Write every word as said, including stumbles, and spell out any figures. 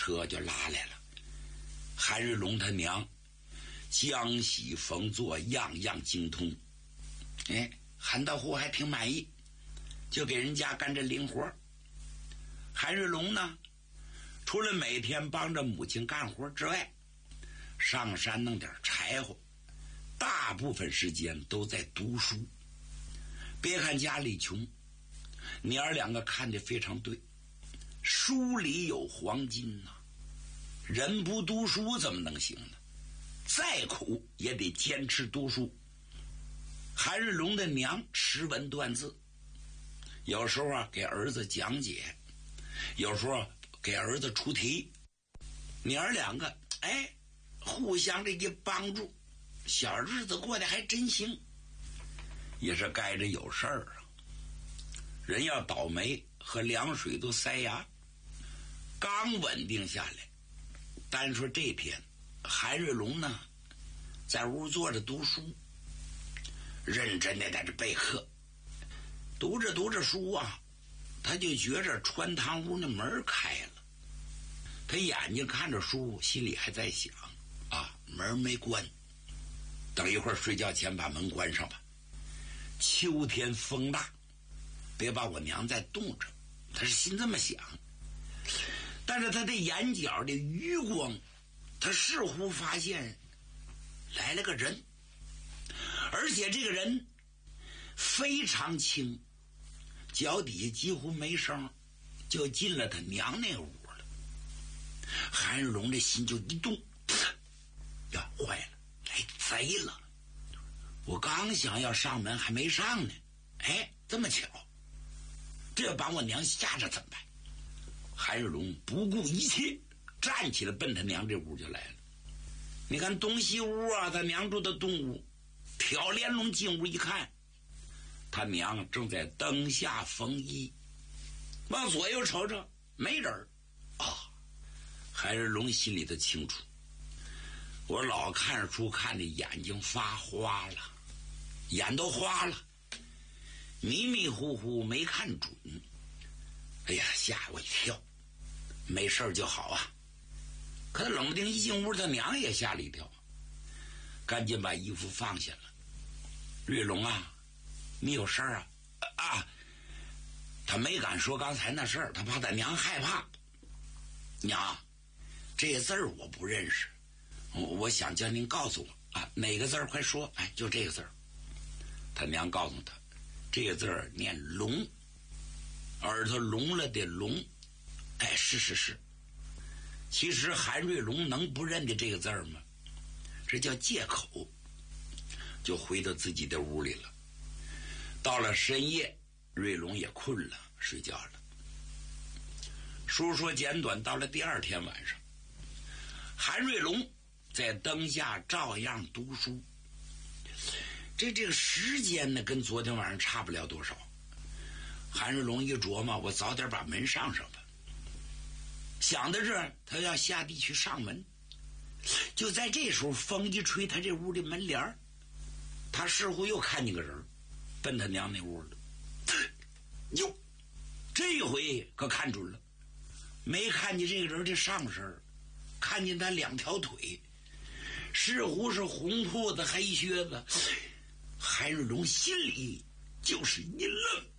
车就拉来了。韩瑞龙他娘江西风作，样样精通。哎，韩大户还挺满意，就给人家干这零活。韩瑞龙呢，除了每天帮着母亲干活之外，上山弄点柴火，大部分时间都在读书。别看家里穷，娘儿两个看得非常对，书里有黄金呐、啊，人不读书怎么能行呢？再苦也得坚持读书。韩瑞龙的娘识文断字，有时候啊给儿子讲解，有时候给儿子出题，娘儿两个哎互相这一帮助，小日子过得还真行。也是该着有事儿啊，人要倒霉和凉水都塞牙。刚稳定下来，单说这天韩瑞龙呢在屋坐着读书，认真的在这备课。读着读着书啊，他就觉着穿堂屋那门开了，他眼睛看着书，心里还在想啊，门没关，等一会儿睡觉前把门关上吧。秋天风大，别把我娘再冻着，他是心这么想。但是他的眼角的余光，他似乎发现来了个人，而且这个人非常轻，脚底下几乎没声，就进了他娘那屋了。韩瑞龙这心就一动，呀，坏了，来贼了！我刚想要上门还没上呢，哎，这么巧，这要把我娘吓着怎么办？韩瑞龙不顾一切站起来奔他娘这屋就来了。你看东西屋啊，他娘住的东屋，挑帘笼进屋一看，他娘正在灯下缝衣，往左右瞅瞅没人啊。韩瑞龙心里头清楚，我老看书看的眼睛发花了，眼都花了，迷迷糊糊没看准。哎呀，吓我一跳，没事就好啊。可他冷不丁一进屋，他娘也吓了一跳，赶紧把衣服放下了。瑞龙啊，你有事儿啊？啊，他没敢说刚才那事儿，他怕他娘害怕。娘，这字儿我不认识，我想叫您告诉我啊，哪个字儿快说？哎，就这个字儿。他娘告诉他，这个字儿念聋，耳朵聋了的聋。哎，是是是。其实韩瑞龙能不认得这个字儿吗？这叫借口。就回到自己的屋里了。到了深夜，瑞龙也困了，睡觉了。书说简短，到了第二天晚上，韩瑞龙在灯下照样读书。这这个时间呢，跟昨天晚上差不了多少。韩瑞龙一琢磨，我早点把门上上吧。想到这儿，他要下地去上门。就在这时候，风一吹他这屋的门帘儿，他似乎又看见个人奔他娘那屋了。哟，这回可看准了，没看见这个人的上身，看见他两条腿，似乎是红裤子黑靴子。韩瑞龙心里就是一愣，